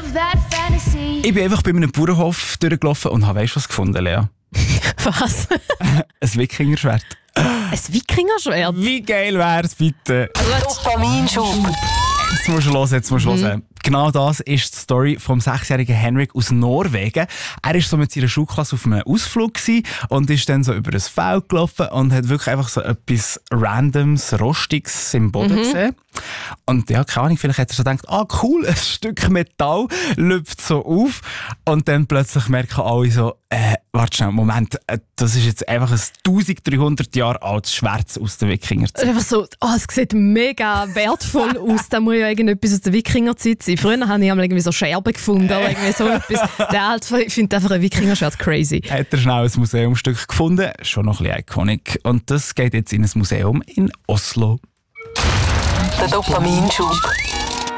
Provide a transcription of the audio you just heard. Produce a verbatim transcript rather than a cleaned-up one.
Ich bin einfach bei einem Bauernhof durchgelaufen und habe, weißt du, was gefunden, Lea? Was? Ein Wikingerschwert. Ein Wikingerschwert? Wie geil wär's bitte? Dopaminschub. Jetzt musst du hören, jetzt musst du Mhm. hören. Genau das ist die Story vom sechsjährigen Henrik aus Norwegen. Er war so mit seiner Schulklasse auf einem Ausflug gewesen und ist dann so über ein Feld gelaufen und hat wirklich einfach so etwas Randoms, Rostiges im Boden Mhm. gesehen. Und ja, keine Ahnung, vielleicht hat er so gedacht, ah cool, ein Stück Metall lüpft so auf. Und dann plötzlich merken alle so, äh, warte schnell, Moment, äh, das ist jetzt einfach ein dreizehnhundert Jahre altes Schwert aus der Winkerzeit. Einfach so, oh, es sieht mega wertvoll aus. Da muss ja irgendetwas aus der Wikingerzeit sein. Früher habe ich einmal irgendwie so Scherben gefunden oder irgendwie so etwas. Der Alte findet einfach ein Wikingerschwert crazy. Hat er schnell ein Museumstück gefunden, schon noch ein bisschen iconic. Und das geht jetzt in ein Museum in Oslo. Der Dopaminschub.